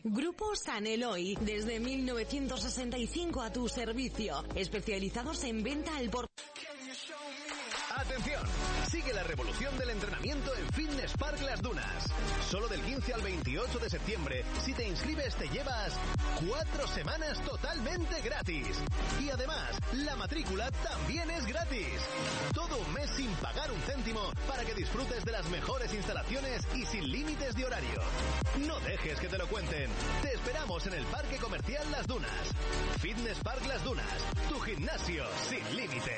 Grupo San Eloy, desde 1965 a tu servicio, especializados en venta al por... ¡Atención! Sigue la revolución del entrenamiento en Fitness Park Las Dunas. Solo del 15 al 28 de septiembre, si te inscribes te llevas 4 semanas totalmente gratis. Y además, la matrícula también es gratis. Todo un mes sin pagar un céntimo para que disfrutes de las mejores instalaciones y sin límites de horario. No dejes que te lo cuenten. Te esperamos en el Parque Comercial Las Dunas. Fitness Park Las Dunas, tu gimnasio sin límites.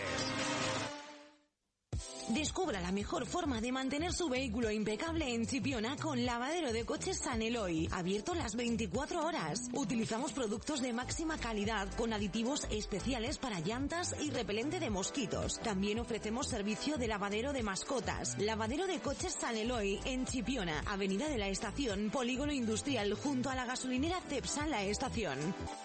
Descubra la mejor forma de mantener su vehículo impecable en Chipiona con lavadero de coches San Eloy, abierto las 24 horas. Utilizamos productos de máxima calidad con aditivos especiales para llantas y repelente de mosquitos. También ofrecemos servicio de lavadero de mascotas. Lavadero de coches San Eloy en Chipiona, Avenida de la Estación, Polígono Industrial, junto a la gasolinera Cepsa La Estación.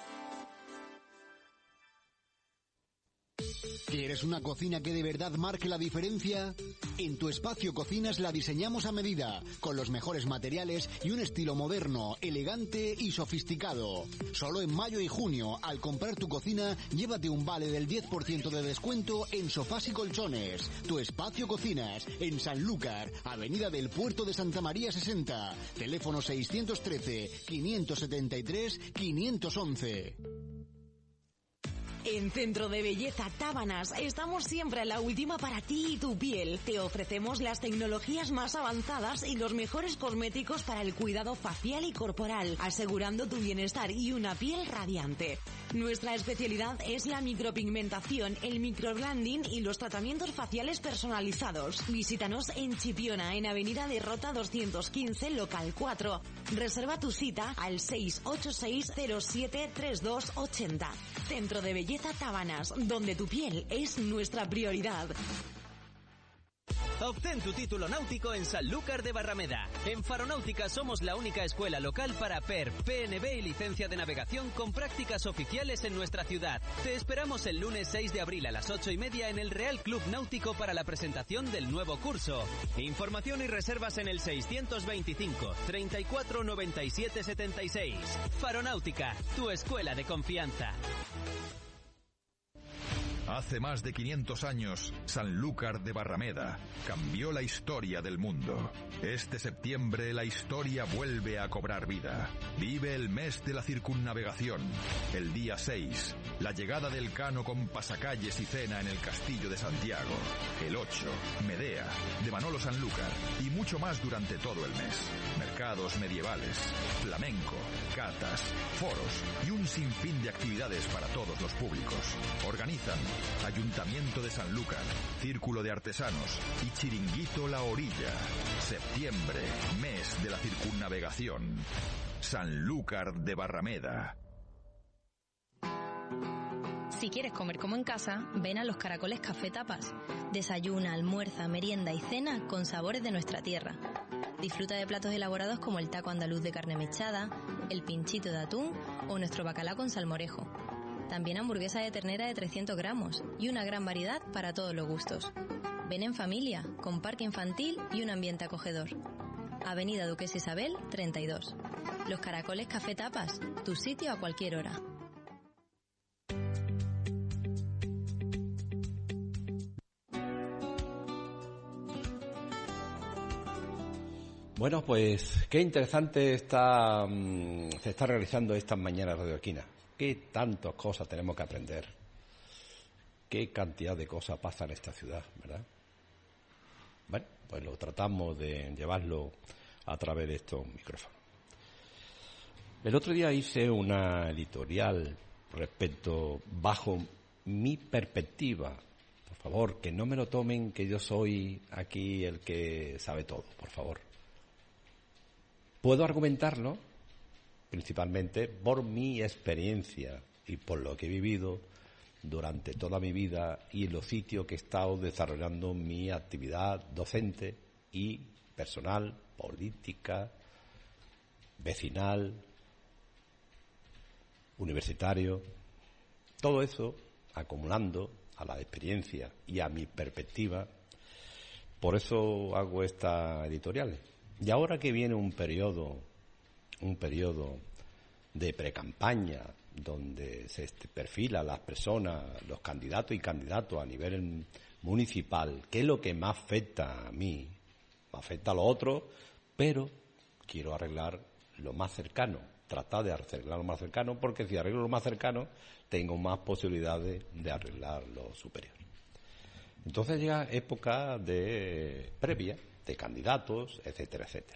¿Quieres una cocina que de verdad marque la diferencia? En Tu Espacio Cocinas la diseñamos a medida, con los mejores materiales y un estilo moderno, elegante y sofisticado. Solo en mayo y junio, al comprar tu cocina, llévate un vale del 10% de descuento en sofás y colchones. Tu Espacio Cocinas, en Sanlúcar, Avenida del Puerto de Santa María 60, teléfono 613-573-511. En Centro de Belleza Tábanas estamos siempre a la última para ti y tu piel. Te ofrecemos las tecnologías más avanzadas y los mejores cosméticos para el cuidado facial y corporal, asegurando tu bienestar y una piel radiante. Nuestra especialidad es la micropigmentación, el microblending y los tratamientos faciales personalizados. Visítanos en Chipiona, en Avenida de Rota 215, local 4. Reserva tu cita al 686-073280. Centro de Belleza Tábanas, donde tu piel es nuestra prioridad. Obtén tu título náutico en Sanlúcar de Barrameda. En Faronáutica somos la única escuela local para PER, PNB y licencia de navegación con prácticas oficiales en nuestra ciudad. Te esperamos el lunes 6 de abril a las 8:30 en el Real Club Náutico para la presentación del nuevo curso. Información y reservas en el 625 34 97 76. Faronáutica, tu escuela de confianza. Hace más de 500 años, Sanlúcar de Barrameda cambió la historia del mundo. Este septiembre la historia vuelve a cobrar vida. Vive el mes de la circunnavegación. El día 6, la llegada del Cano con pasacalles y cena en el Castillo de Santiago. El 8, Medea, de Manolo Sanlúcar, y mucho más durante todo el mes. Mercados medievales, flamenco, catas, foros y un sinfín de actividades para todos los públicos. Organizan Ayuntamiento de Sanlúcar, Círculo de Artesanos y Chiringuito La Orilla. Septiembre, mes de la circunnavegación. Sanlúcar de Barrameda. Si quieres comer como en casa, ven a Los Caracoles Café Tapas. Desayuna, almuerza, merienda y cena con sabores de nuestra tierra. Disfruta de platos elaborados como el taco andaluz de carne mechada, el pinchito de atún o nuestro bacalao con salmorejo. También hamburguesa de ternera de 300 gramos y una gran variedad para todos los gustos. Ven en familia, con parque infantil y un ambiente acogedor. Avenida Duquesa Isabel, 32. Los Caracoles Café Tapas, tu sitio a cualquier hora. Bueno, pues qué interesante se está realizando estas mañanas Radio Esquina. Qué tantas cosas tenemos que aprender. Qué cantidad de cosas pasan en esta ciudad, ¿verdad? Bueno, pues lo tratamos de llevarlo a través de estos micrófonos. El otro día hice una editorial bajo mi perspectiva. Por favor, que no me lo tomen que yo soy aquí el que sabe todo, por favor. Puedo argumentarlo principalmente por mi experiencia y por lo que he vivido durante toda mi vida y en los sitios que he estado desarrollando mi actividad docente y personal, política, vecinal, universitario. Todo eso acumulando a la experiencia y a mi perspectiva. Por eso hago estas editoriales. Y ahora que viene un periodo de precampaña, donde se perfila las personas, los candidatos y candidatos a nivel municipal, qué es lo que más afecta a mí, me afecta a los otros, pero quiero arreglar lo más cercano, tratar de arreglar lo más cercano, porque si arreglo lo más cercano, tengo más posibilidades de arreglar lo superior. Entonces llega época previa, de candidatos, etcétera, etcétera.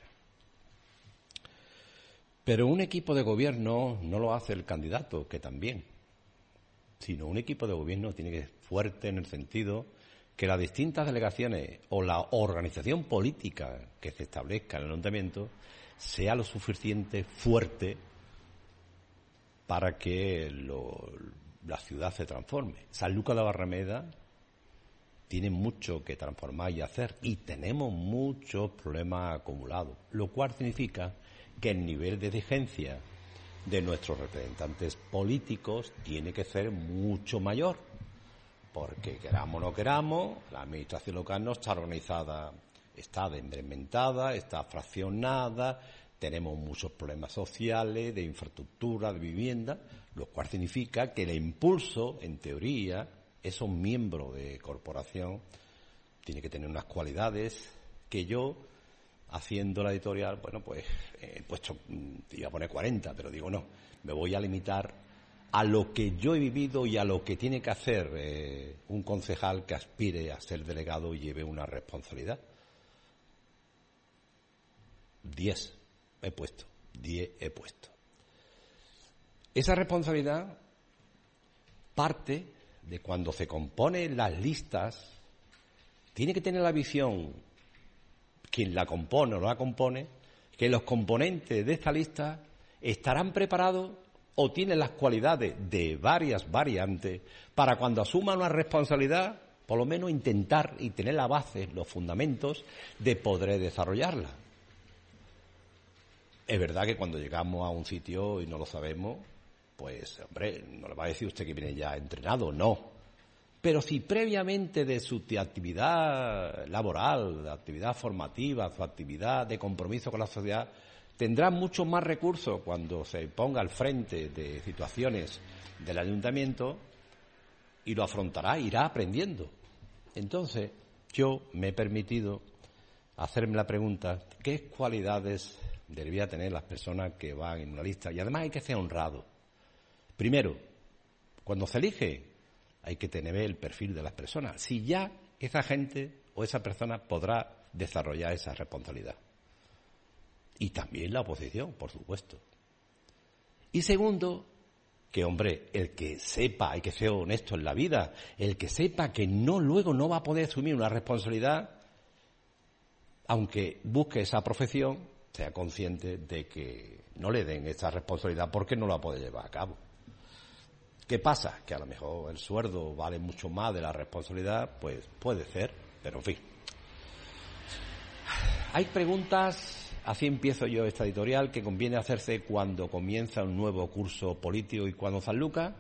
Pero un equipo de gobierno no lo hace el candidato, que también, sino un equipo de gobierno tiene que ser fuerte en el sentido que las distintas delegaciones o la organización política que se establezca en el ayuntamiento sea lo suficiente fuerte para que la ciudad se transforme. Sanlúcar de Barrameda tiene mucho que transformar y hacer, y tenemos muchos problemas acumulados, lo cual significa que el nivel de exigencia de nuestros representantes políticos tiene que ser mucho mayor, porque queramos o no queramos, la administración local no está organizada, está desmembrada, está fraccionada, tenemos muchos problemas sociales, de infraestructura, de vivienda, lo cual significa que el impulso, en teoría, esos miembros de corporación tiene que tener unas cualidades que yo, haciendo la editorial, bueno, pues he puesto, iba a poner 40, pero digo no, me voy a limitar a lo que yo he vivido y a lo que tiene que hacer un concejal que aspire a ser delegado y lleve una responsabilidad. 10 he puesto. Esa responsabilidad parte de cuando se componen las listas, tiene que tener la visión, quien la compone o no la compone, que los componentes de esta lista estarán preparados o tienen las cualidades de varias variantes para cuando asuman una responsabilidad, por lo menos intentar y tener la base, los fundamentos de poder desarrollarla. Es verdad que cuando llegamos a un sitio y no lo sabemos, pues, hombre, no le va a decir usted que viene ya entrenado, no. Pero si previamente de su actividad laboral, de actividad formativa, su actividad de compromiso con la sociedad, tendrá muchos más recursos cuando se ponga al frente de situaciones del ayuntamiento y lo afrontará, irá aprendiendo. Entonces, yo me he permitido hacerme la pregunta, ¿qué cualidades debería tener las personas que van en una lista? Y además hay que ser honrado. Primero, cuando se elige, hay que tener el perfil de las personas. Si ya esa gente o esa persona podrá desarrollar esa responsabilidad. Y también la oposición, por supuesto. Y segundo, que, hombre, el que sepa, hay que ser honesto en la vida, el que sepa que luego no va a poder asumir una responsabilidad, aunque busque esa profesión, sea consciente de que no le den esa responsabilidad porque no la puede llevar a cabo. ¿Qué pasa? Que a lo mejor el sueldo vale mucho más de la responsabilidad, pues puede ser, pero en fin. Hay preguntas, así empiezo yo esta editorial, que conviene hacerse cuando comienza un nuevo curso político y cuando Sanlúcar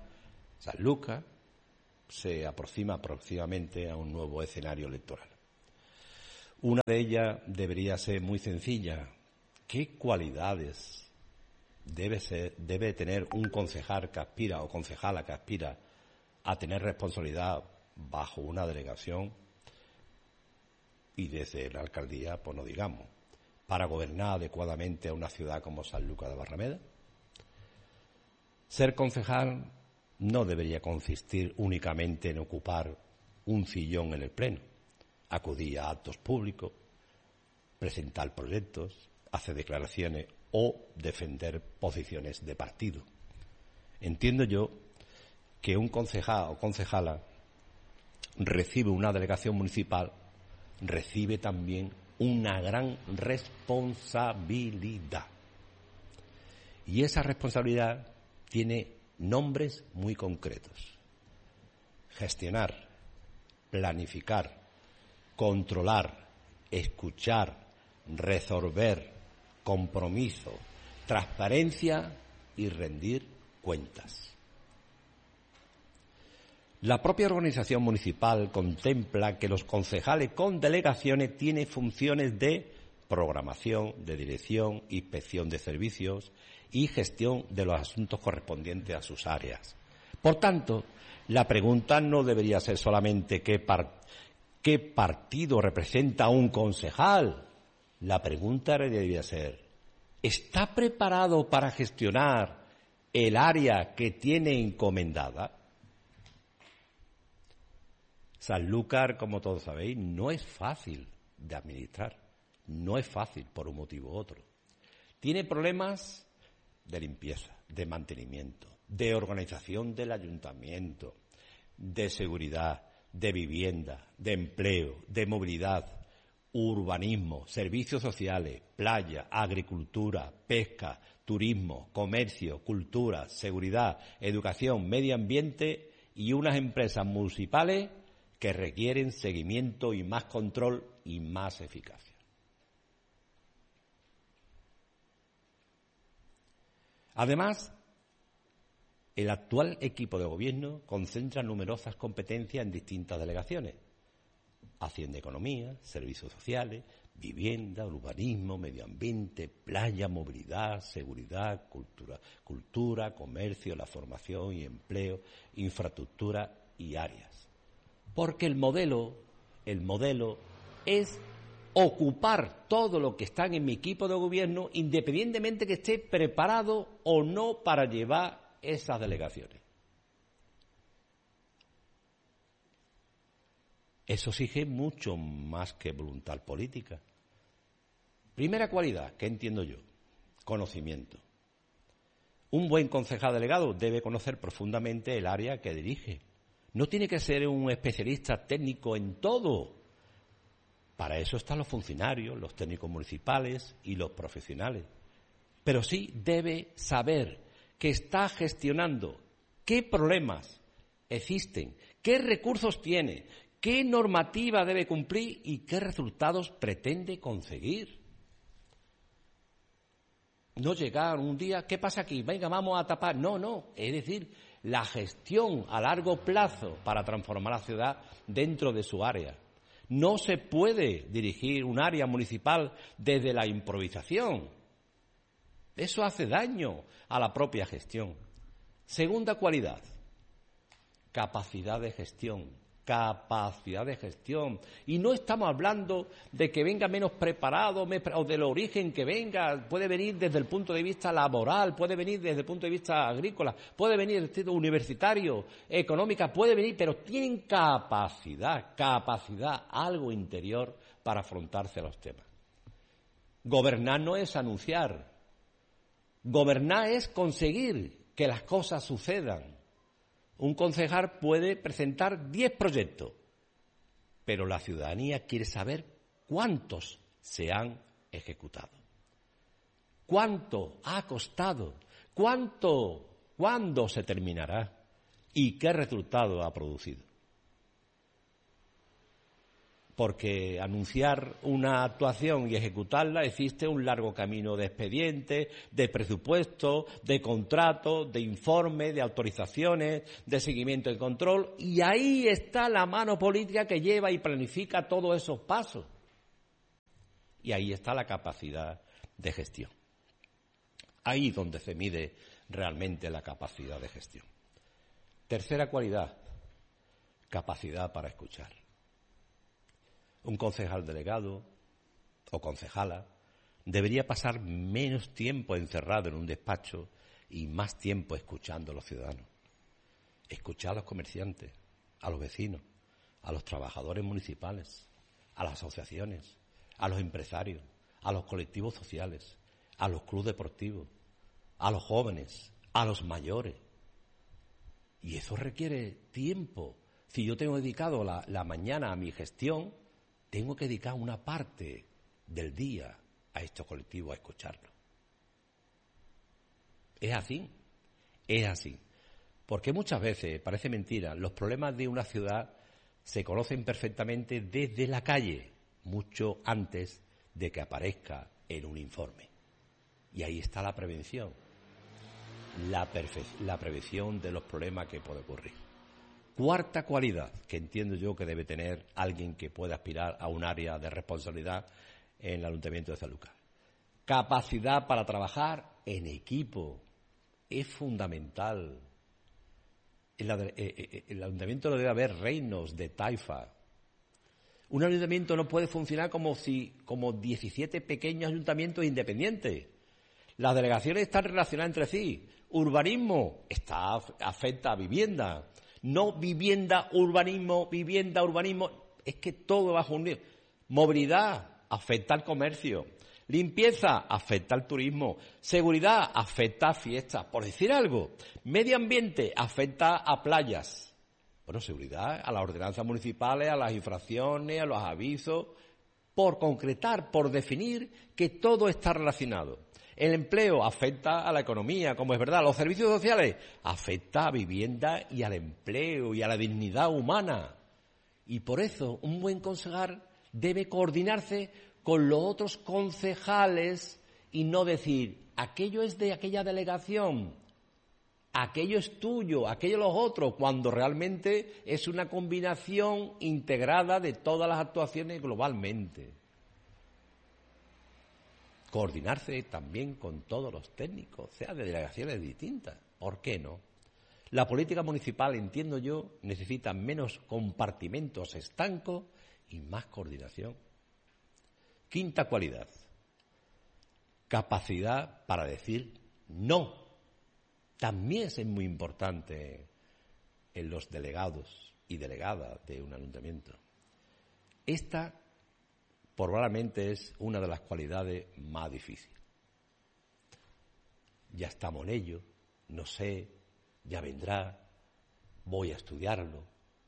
se aproxima aproximadamente a un nuevo escenario electoral. Una de ellas debería ser muy sencilla. ¿Qué cualidades debe tener un concejal que aspira o concejala que aspira a tener responsabilidad bajo una delegación y desde la alcaldía, pues no digamos, para gobernar adecuadamente a una ciudad como Sanlúcar de Barrameda? Ser concejal no debería consistir únicamente en ocupar un sillón en el pleno, acudir a actos públicos, presentar proyectos, hacer declaraciones o defender posiciones de partido. Entiendo yo que un concejal o concejala recibe una delegación municipal, recibe también una gran responsabilidad. Y esa responsabilidad tiene nombres muy concretos. Gestionar, planificar, controlar, escuchar, resolver, compromiso, transparencia y rendir cuentas. La propia organización municipal contempla que los concejales con delegaciones tienen funciones de programación, de dirección, inspección de servicios y gestión de los asuntos correspondientes a sus áreas. Por tanto, la pregunta no debería ser solamente qué partido representa un concejal. La pregunta debería ser, ¿está preparado para gestionar el área que tiene encomendada? Sanlúcar, como todos sabéis, no es fácil de administrar. No es fácil por un motivo u otro. Tiene problemas de limpieza, de mantenimiento, de organización del ayuntamiento, de seguridad, de vivienda, de empleo, de movilidad, urbanismo, servicios sociales, playa, agricultura, pesca, turismo, comercio, cultura, seguridad, educación, medio ambiente y unas empresas municipales que requieren seguimiento y más control y más eficacia. Además, el actual equipo de gobierno concentra numerosas competencias en distintas delegaciones. Hacienda y Economía, Servicios Sociales, Vivienda, Urbanismo, Medio Ambiente, Playa, Movilidad, Seguridad, Cultura, Comercio, la Formación y Empleo, Infraestructura y áreas. Porque el modelo es ocupar todo lo que está en mi equipo de gobierno, independientemente que esté preparado o no para llevar esas delegaciones. Eso exige mucho más que voluntad política. Primera cualidad, que entiendo yo, conocimiento. Un buen concejal delegado debe conocer profundamente el área que dirige. No tiene que ser un especialista técnico en todo. Para eso están los funcionarios, los técnicos municipales y los profesionales. Pero sí debe saber que está gestionando qué problemas existen, qué recursos tiene, qué normativa debe cumplir y qué resultados pretende conseguir. No llegar un día, ¿qué pasa aquí? Venga, vamos a tapar. No. Es decir, la gestión a largo plazo para transformar la ciudad dentro de su área. No se puede dirigir un área municipal desde la improvisación. Eso hace daño a la propia gestión. Segunda cualidad, capacidad de gestión. Y no estamos hablando de que venga menos preparado o del origen que venga. Puede venir desde el punto de vista laboral, puede venir desde el punto de vista agrícola, puede venir desde el sentido universitario, económica, puede venir, pero tienen capacidad, algo interior para afrontarse a los temas. Gobernar no es anunciar. Gobernar es conseguir que las cosas sucedan. Un concejal puede presentar 10 proyectos, pero la ciudadanía quiere saber cuántos se han ejecutado. ¿Cuánto ha costado? ¿Cuándo se terminará? ¿Y qué resultado ha producido? Porque anunciar una actuación y ejecutarla existe un largo camino de expedientes, de presupuestos, de contratos, de informes, de autorizaciones, de seguimiento y control, y ahí está la mano política que lleva y planifica todos esos pasos. Y ahí está la capacidad de gestión. Ahí es donde se mide realmente la capacidad de gestión. Tercera cualidad, capacidad para escuchar. Un concejal delegado o concejala debería pasar menos tiempo encerrado en un despacho y más tiempo escuchando a los ciudadanos. Escuchar a los comerciantes, a los vecinos, a los trabajadores municipales, a las asociaciones, a los empresarios, a los colectivos sociales, a los clubes deportivos, a los jóvenes, a los mayores. Y eso requiere tiempo. Si yo tengo dedicado la mañana a mi gestión, tengo que dedicar una parte del día a estos colectivos, a escucharlos. Es así. Porque muchas veces, parece mentira, los problemas de una ciudad se conocen perfectamente desde la calle, mucho antes de que aparezca en un informe. Y ahí está la prevención, la prevención de los problemas que puede ocurrir. Cuarta cualidad que entiendo yo que debe tener alguien que pueda aspirar a un área de responsabilidad en el Ayuntamiento de Sanlúcar. Capacidad para trabajar en equipo es fundamental. El ayuntamiento no debe haber reinos de taifa. Un ayuntamiento no puede funcionar como 17 pequeños ayuntamientos independientes. Las delegaciones están relacionadas entre sí. Urbanismo afecta a vivienda. No vivienda, urbanismo, vivienda, urbanismo. Es que todo va junto. Movilidad afecta al comercio. Limpieza afecta al turismo. Seguridad afecta a fiestas. Por decir algo. Medio ambiente afecta a playas. Bueno, seguridad, a las ordenanzas municipales, a las infracciones, a los avisos. Por concretar, por definir que todo está relacionado. El empleo afecta a la economía, como es verdad. Los servicios sociales afecta a vivienda y al empleo y a la dignidad humana. Y por eso un buen concejal debe coordinarse con los otros concejales y no decir, aquello es de aquella delegación, aquello es tuyo, aquello los otros, cuando realmente es una combinación integrada de todas las actuaciones globalmente. Coordinarse también con todos los técnicos, sea de delegaciones distintas. ¿Por qué no? La política municipal, entiendo yo, necesita menos compartimentos estancos y más coordinación. Quinta cualidad, capacidad para decir no. También es muy importante en los delegados y delegadas de un ayuntamiento. Esta probablemente es una de las cualidades más difíciles. Ya estamos en ello, no sé, ya vendrá, voy a estudiarlo.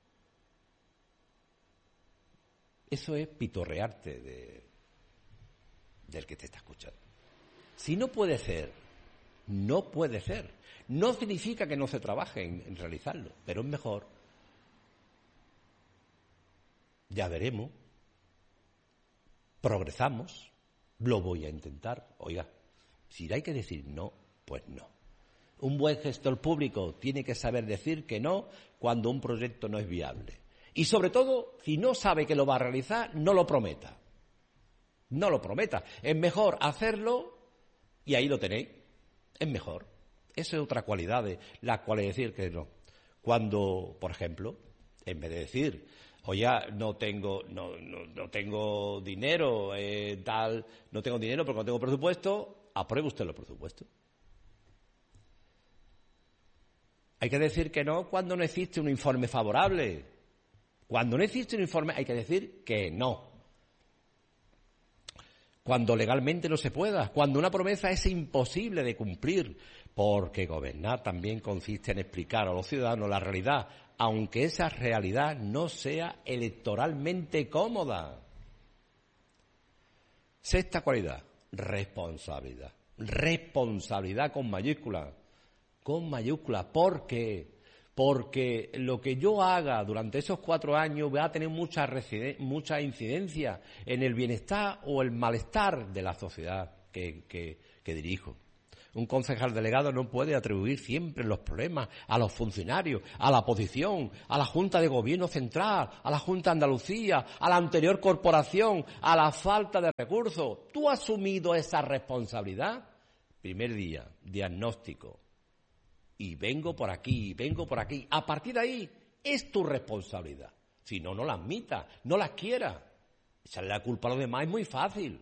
Eso es pitorrearte del que te está escuchando. Si no puede ser, no puede ser. No significa que no se trabaje en realizarlo, pero es mejor. Ya veremos. Progresamos, lo voy a intentar. Oiga, si hay que decir no, pues no. Un buen gestor público tiene que saber decir que no cuando un proyecto no es viable. Y sobre todo, si no sabe que lo va a realizar, no lo prometa. No lo prometa. Es mejor hacerlo y ahí lo tenéis. Es mejor. Esa es otra cualidad de la cual es decir que no. Cuando, por ejemplo, en vez de decir, oye, no tengo dinero, no tengo dinero porque no tengo presupuesto, apruebe usted los presupuestos. Hay que decir que no cuando no existe un informe favorable. Cuando no existe un informe hay que decir que no. Cuando legalmente no se pueda, cuando una promesa es imposible de cumplir, porque gobernar también consiste en explicar a los ciudadanos la realidad, aunque esa realidad no sea electoralmente cómoda. Sexta cualidad, responsabilidad. Responsabilidad con mayúscula. Con mayúscula. ¿Por qué? Porque lo que yo haga durante esos 4 años va a tener mucha incidencia en el bienestar o el malestar de la sociedad que dirijo. Un concejal delegado no puede atribuir siempre los problemas a los funcionarios, a la oposición, a la Junta de Gobierno Central, a la Junta de Andalucía, a la anterior corporación, a la falta de recursos. ¿Tú has asumido esa responsabilidad? Primer día, diagnóstico. Y vengo por aquí, vengo por aquí. A partir de ahí es tu responsabilidad. Si no, no la admitas, no la quieras. Echarle la culpa a los demás es muy fácil.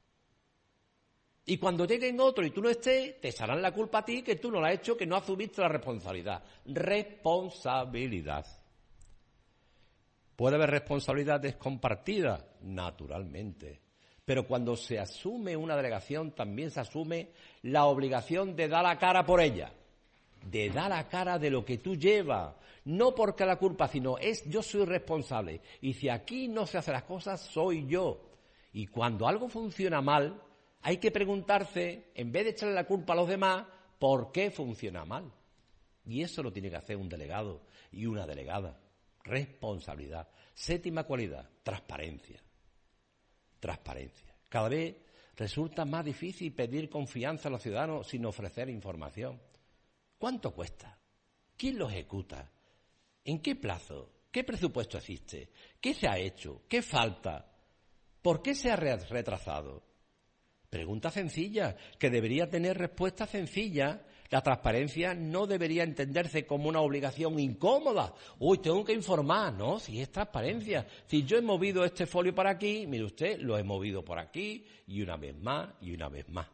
Y cuando lleguen otros y tú no estés, te echarán la culpa a ti que tú no la has hecho, que no asumiste la responsabilidad. Responsabilidad. ¿Puede haber responsabilidades compartidas? Naturalmente. Pero cuando se asume una delegación, también se asume la obligación de dar la cara por ella. De dar la cara de lo que tú llevas. No porque la culpa, sino yo soy responsable. Y si aquí no se hacen las cosas, soy yo. Y cuando algo funciona mal, hay que preguntarse, en vez de echarle la culpa a los demás, ¿por qué funciona mal? Y eso lo tiene que hacer un delegado y una delegada. Responsabilidad. Séptima cualidad, transparencia. Transparencia. Cada vez resulta más difícil pedir confianza a los ciudadanos sin ofrecer información. ¿Cuánto cuesta? ¿Quién lo ejecuta? ¿En qué plazo? ¿Qué presupuesto existe? ¿Qué se ha hecho? ¿Qué falta? ¿Por qué se ha retrasado? Pregunta sencilla, que debería tener respuesta sencilla. La transparencia no debería entenderse como una obligación incómoda. Uy, tengo que informar. No, si es transparencia. Si yo he movido este folio para aquí, mire usted, lo he movido por aquí, y una vez más, y una vez más.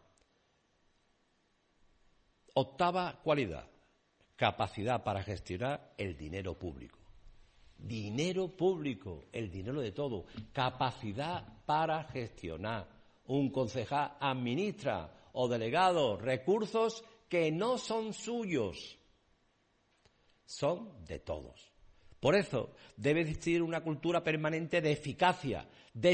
Octava cualidad, capacidad para gestionar el dinero público. Dinero público, el dinero de todo. Capacidad para gestionar. Un concejal administra o delegado recursos que no son suyos, son de todos. Por eso debe existir una cultura permanente de eficacia,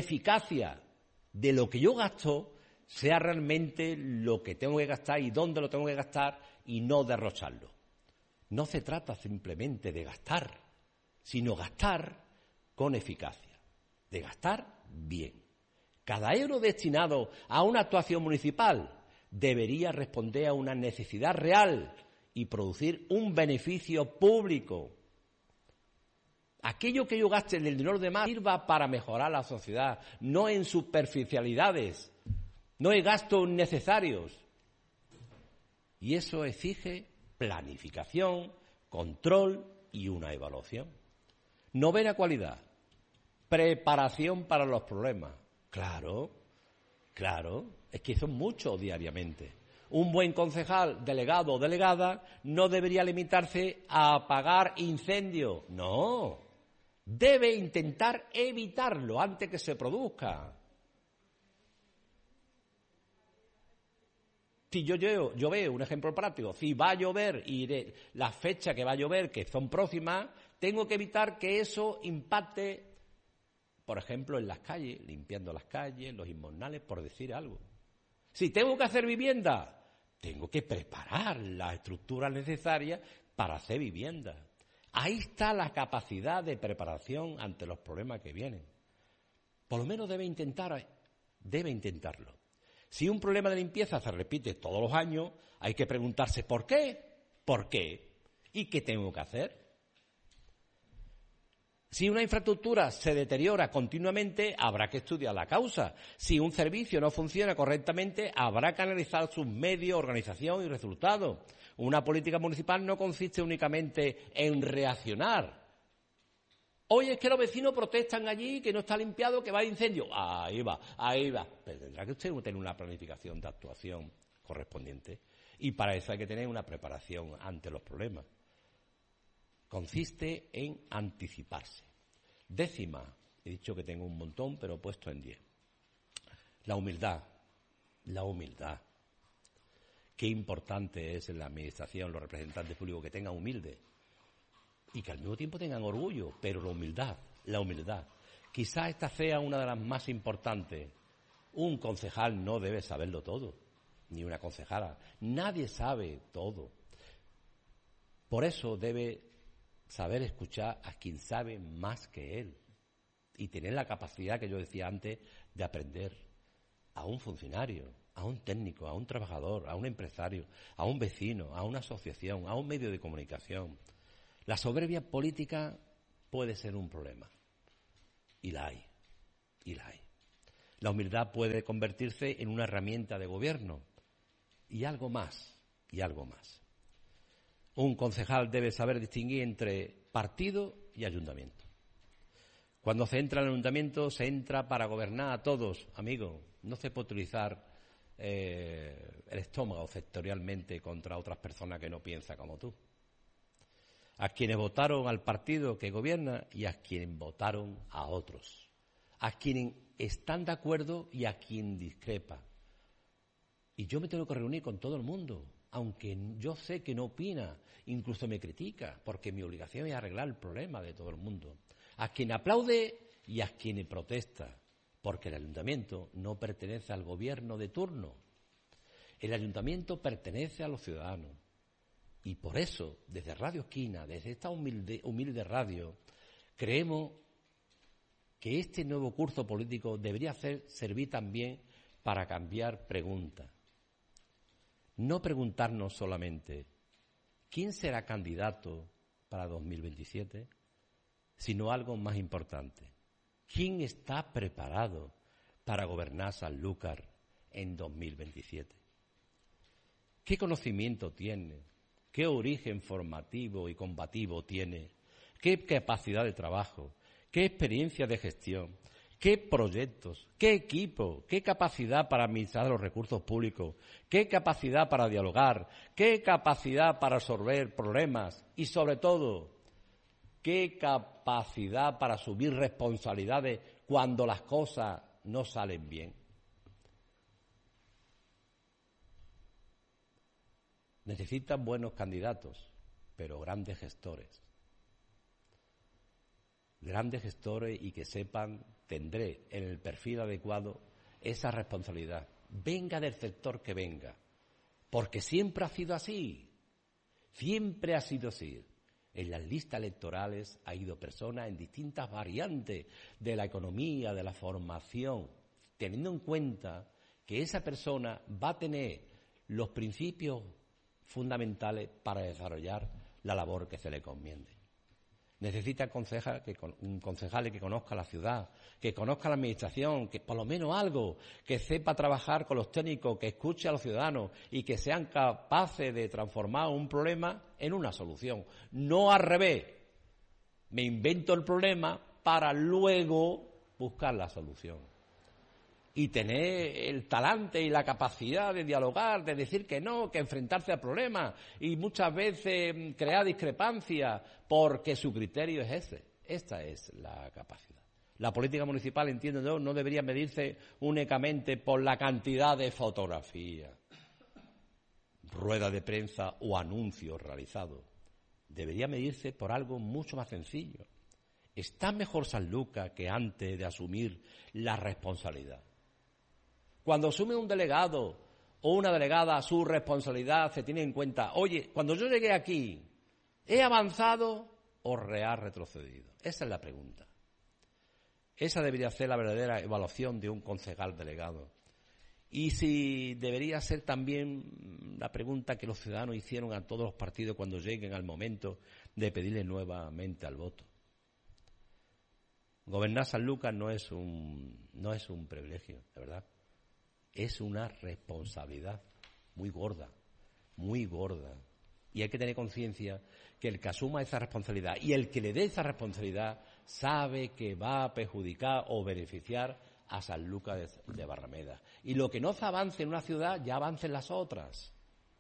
de lo que yo gasto sea realmente lo que tengo que gastar y dónde lo tengo que gastar y no derrocharlo. No se trata simplemente de gastar, sino gastar con eficacia, de gastar bien. Cada euro destinado a una actuación municipal debería responder a una necesidad real y producir un beneficio público. Aquello que yo gaste en el dinero de más sirva para mejorar la sociedad, no en superficialidades, no en gastos innecesarios. Y eso exige planificación, control y una evaluación. Novena cualidad, preparación para los problemas. Claro, es que son muchos diariamente. Un buen concejal, delegado o delegada, no debería limitarse a apagar incendios. No, debe intentar evitarlo antes que se produzca. Si yo veo un ejemplo práctico, si va a llover y de la fecha que va a llover, que son próximas, tengo que evitar que eso impacte, por ejemplo, en las calles, limpiando las calles, los inmornales, por decir algo. Si tengo que hacer vivienda, tengo que preparar las estructuras necesarias para hacer vivienda. Ahí está la capacidad de preparación ante los problemas que vienen. Por lo menos debe intentarlo. Si un problema de limpieza se repite todos los años, hay que preguntarse ¿por qué? ¿Por qué? ¿Y qué tengo que hacer? Si una infraestructura se deteriora continuamente, habrá que estudiar la causa. Si un servicio no funciona correctamente, habrá que analizar sus medios, organización y resultados. Una política municipal no consiste únicamente en reaccionar. Oye, es que los vecinos protestan allí, que no está limpiado, que va a incendio. Ahí va. Pero tendrá que usted tener una planificación de actuación correspondiente. Y para eso hay que tener una preparación ante los problemas. Consiste en anticiparse. Décima, he dicho que tengo un montón, pero he puesto en 10. La humildad. Qué importante es en la administración, los representantes públicos que tengan humilde y que al mismo tiempo tengan orgullo, pero la humildad. Quizás esta sea una de las más importantes. Un concejal no debe saberlo todo, ni una concejala. Nadie sabe todo. Por eso debe saber escuchar a quien sabe más que él y tener la capacidad que yo decía antes de aprender a un funcionario, a un técnico, a un trabajador, a un empresario, a un vecino, a una asociación, a un medio de comunicación. La soberbia política puede ser un problema y la hay. La humildad puede convertirse en una herramienta de gobierno y algo más. Un concejal debe saber distinguir entre partido y ayuntamiento. Cuando se entra en el ayuntamiento, se entra para gobernar a todos, amigos. No se puede utilizar el estómago sectorialmente contra otras personas que no piensan como tú. A quienes votaron al partido que gobierna y a quienes votaron a otros. A quienes están de acuerdo y a quien discrepa. Y yo me tengo que reunir con todo el mundo. Aunque yo sé que no opina, incluso me critica, porque mi obligación es arreglar el problema de todo el mundo. A quien aplaude y a quien protesta, porque el ayuntamiento no pertenece al gobierno de turno. El ayuntamiento pertenece a los ciudadanos. Y por eso, desde Radio Esquina, desde esta humilde radio, creemos que este nuevo curso político debería servir también para cambiar preguntas. No preguntarnos solamente ¿quién será candidato para 2027? Sino algo más importante. ¿Quién está preparado para gobernar Sanlúcar en 2027? ¿Qué conocimiento tiene? ¿Qué origen formativo y combativo tiene? ¿Qué capacidad de trabajo? ¿Qué experiencia de gestión? ¿Qué proyectos? ¿Qué equipo? ¿Qué capacidad para administrar los recursos públicos? ¿Qué capacidad para dialogar? ¿Qué capacidad para resolver problemas? Y sobre todo, ¿qué capacidad para asumir responsabilidades cuando las cosas no salen bien? Necesitan buenos candidatos, pero grandes gestores. Grandes gestores y que sepan, tendré en el perfil adecuado esa responsabilidad. Venga del sector que venga, porque siempre ha sido así. Siempre ha sido así. En las listas electorales ha ido personas en distintas variantes de la economía, de la formación, teniendo en cuenta que esa persona va a tener los principios fundamentales para desarrollar la labor que se le encomiende. Necesita concejales que conozcan la ciudad, que conozcan la administración, que por lo menos algo, que sepa trabajar con los técnicos, que escuche a los ciudadanos y que sean capaces de transformar un problema en una solución. No al revés. Me invento el problema para luego buscar la solución. Y tener el talante y la capacidad de dialogar, de decir que no, que enfrentarse al problema y muchas veces crear discrepancias porque su criterio es ese. Esta es la capacidad. La política municipal, entiendo yo, no debería medirse únicamente por la cantidad de fotografías, ruedas de prensa o anuncios realizados. Debería medirse por algo mucho más sencillo. ¿Está mejor Sanlúcar que antes de asumir la responsabilidad? Cuando asume un delegado o una delegada su responsabilidad, se tiene en cuenta, oye, cuando yo llegué aquí, ¿he avanzado o he retrocedido? Esa es la pregunta. Esa debería ser la verdadera evaluación de un concejal delegado. Y si debería ser también la pregunta que los ciudadanos hicieron a todos los partidos cuando lleguen al momento de pedirle nuevamente al voto. Gobernar Sanlúcar no es un privilegio, de verdad. Es una responsabilidad muy gorda, muy gorda. Y hay que tener conciencia que el que asuma esa responsabilidad y el que le dé esa responsabilidad sabe que va a perjudicar o beneficiar a Sanlúcar de Barrameda. Y lo que no se avance en una ciudad, ya avance en las otras.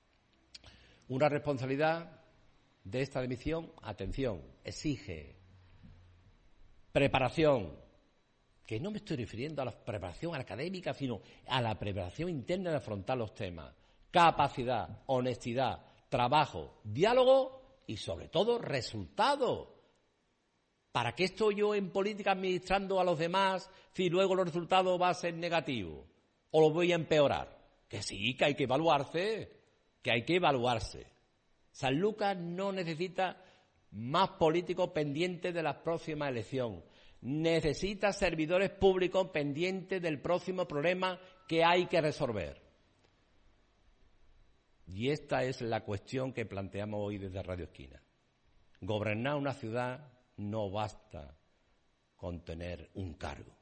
Una responsabilidad de esta dimisión, atención, exige preparación. Que no me estoy refiriendo a la preparación académica, sino a la preparación interna de afrontar los temas. Capacidad, honestidad, trabajo, diálogo y, sobre todo, resultado. ¿Para qué estoy yo en política administrando a los demás si luego los resultados van a ser negativos? ¿O los voy a empeorar? Que sí, que hay que evaluarse. Sanlúcar no necesita más políticos pendientes de la próxima elección. Necesita servidores públicos pendientes del próximo problema que hay que resolver. Y esta es la cuestión que planteamos hoy desde Radio Esquina. Gobernar una ciudad no basta con tener un cargo,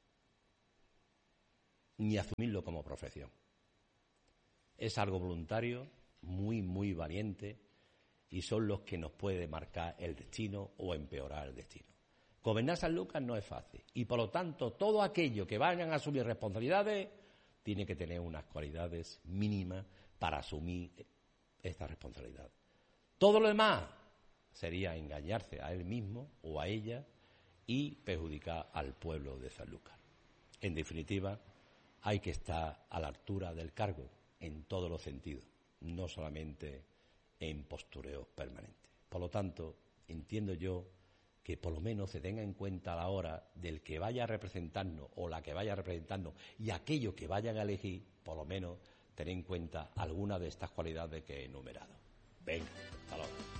ni asumirlo como profesión. Es algo voluntario, muy, muy valiente, y son los que nos puede marcar el destino o empeorar el destino. Gobernar Sanlúcar no es fácil y, por lo tanto, todo aquello que vayan a asumir responsabilidades tiene que tener unas cualidades mínimas para asumir esta responsabilidad. Todo lo demás sería engañarse a él mismo o a ella y perjudicar al pueblo de Sanlúcar. En definitiva, hay que estar a la altura del cargo en todos los sentidos, no solamente en postureos permanentes. Por lo tanto, entiendo yo que por lo menos se tenga en cuenta a la hora del que vaya a representarnos o la que vaya a representarnos y aquellos que vayan a elegir, por lo menos tener en cuenta alguna de estas cualidades que he enumerado. Venga, hasta luego.